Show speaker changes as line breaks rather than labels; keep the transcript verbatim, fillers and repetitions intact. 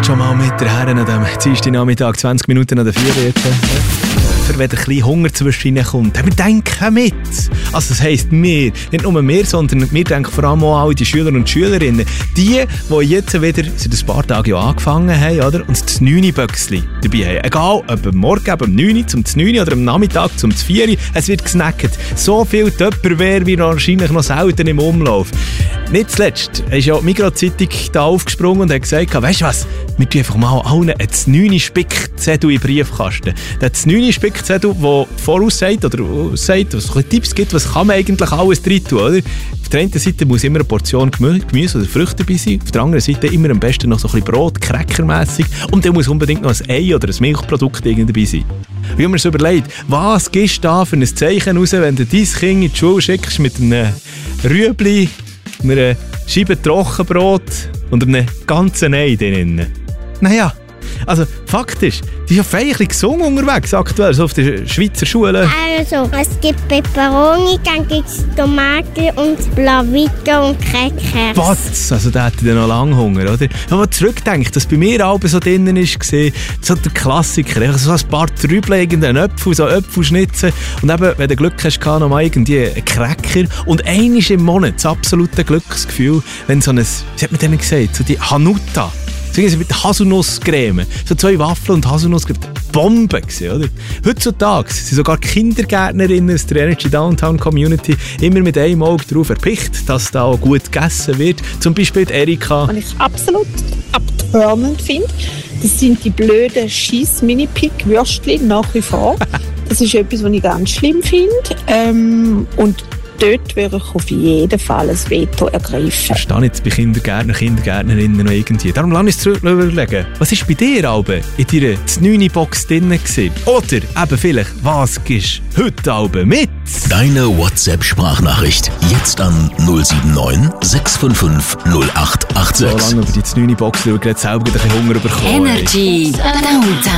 vielleicht schon mal mit der Herren an dem Dienstagnachmittag, zwanzig Minuten an der vier jetzt. Für wenn ein bisschen Hunger zwischen kommt. Wir denken mit. Also das heisst wir, nicht nur wir, sondern wir denken vor allem auch alle die Schüler und Schülerinnen. Die, die jetzt wieder seit ein paar Tagen ja angefangen haben, oder? Und das neun-Böckchen dabei haben. Egal, ob am Morgen, ob am neun, zum neun oder am Nachmittag zum vier, es wird gesnackt. So viel Tupperware wie wahrscheinlich noch selten im Umlauf. Nicht zuletzt ist ja die Migros-Zeitung da aufgesprungen und hat gesagt, weißt du was, wir tun einfach mal allen einen neun-Spickzettel in den Briefkasten. Der neun-Spickzettel, der voraussagt oder sagt, was es Tipps gibt, was kann man eigentlich alles drin tun, oder? Auf der einen Seite muss immer eine Portion Gemüse oder Früchte dabei sein, auf der anderen Seite immer am besten noch so ein bisschen Brot, crackermässig, und dann muss unbedingt noch ein Ei oder ein Milchprodukt dabei sein. Wie haben wir uns überlegt, was gibst du da für ein Zeichen raus, wenn du dein Kind in die Schule schickst mit einem Rüebli, einer Scheibe Trockenbrot und einem ganzen Ei drin? Naja, also faktisch, die ist ja feierlich gesungen unterwegs aktuell, so auf der Schweizer Schule.
Also, es gibt Peperoni, dann gibt es Tomaten und Blavito und Crackers.
Was? Also da hätte ich dann noch lange Hunger, oder? Wenn man zurückdenkt, dass bei mir auch so drinnen war, so der Klassiker, so ein paar Trübel, irgendeinen Apfel, so Apfelschnitzen und eben, wenn du Glück hast, noch mal irgendwie einen Cracker und einmal im Monat das absolute Glücksgefühl, wenn so ein, wie hat man denn gesagt, so die Hanuta, mit Haselnusscreme. So zwei Waffeln und Haselnusscreme. Bombe gewesen, oder? Heutzutage sind sogar Kindergärtnerinnen aus der Energy Downtown Community immer mit einem Auge darauf erpicht, dass da auch gut gegessen wird. Zum Beispiel die Erika.
Was ich absolut abtörnend finde, das sind die blöden Schiss-Mini-Pick-Würstchen nach wie vor. Das ist etwas, was ich ganz schlimm finde. Ähm, und dort würde ich auf jeden Fall ein Veto ergreifen. Ich
verstehe jetzt bei Kindergärtner, Kindergärtnerinnen noch irgendwie. Darum lass uns zurück überlegen. Was war bei dir, Albe, in deiner neun-Box drin gewesen? Oder eben vielleicht, was gibst du heute, Albe, mit?
Deine WhatsApp-Sprachnachricht jetzt an null sieben neun sechs fünf fünf null acht acht sechs.
So lange über die neun-Box schauen, jetzt selber ein bisschen Hunger bekommen.
Energy Downtown.